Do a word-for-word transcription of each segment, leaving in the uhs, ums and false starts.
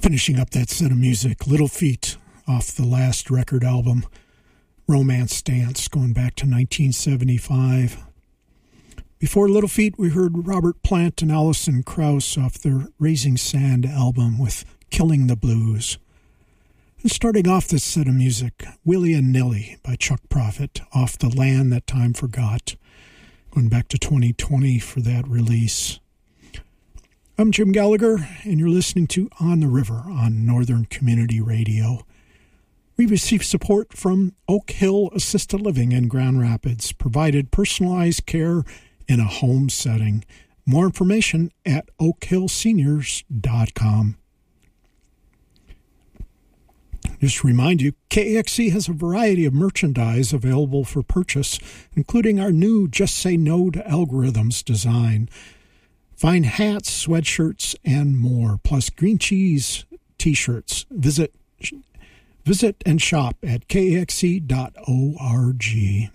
Finishing up that set of music, Little Feat off the last record album, Romance Dance, going back to nineteen seventy-five. Before Little Feat, we heard Robert Plant and Alison Krauss off their Raising Sand album with Killing the Blues. And starting off this set of music, Willie and Nilly by Chuck Prophet off The Land That Time Forgot, going back to twenty twenty for that release. I'm Jim Gallagher, and you're listening to On the River on Northern Community Radio. We receive support from Oak Hill Assisted Living in Grand Rapids, provided personalized care in a home setting. More information at oak hill seniors dot com. Just to remind you, K A X C has a variety of merchandise available for purchase, including our new Just Say No to Algorithms design. Find hats, sweatshirts, and more, plus green cheese t-shirts. Visit visit and shop at K A X C dot org.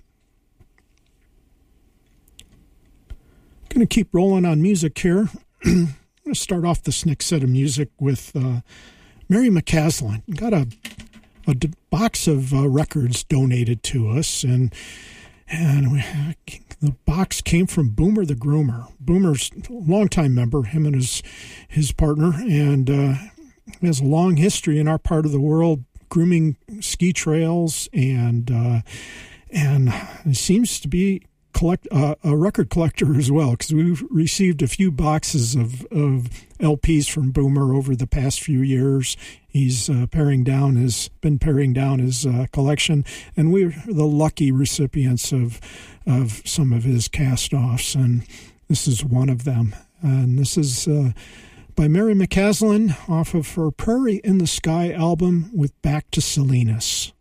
Going to keep rolling on music here. I'm going to start off this next set of music with uh, Mary McCaslin. Got a, a d- box of uh, records donated to us, and and we, the box came from Boomer the Groomer. Boomer's a longtime member, him and his his partner, and uh, has a long history in our part of the world grooming ski trails, and uh, and it seems to be collect uh, a record collector as well, because we've received a few boxes of, of L Ps from Boomer over the past few years. He's uh, paring down his been paring down his uh, collection, and we're the lucky recipients of of some of his cast-offs, and this is one of them. And this is uh, by Mary McCaslin off of her Prairie in the Sky album with Back to Salinas.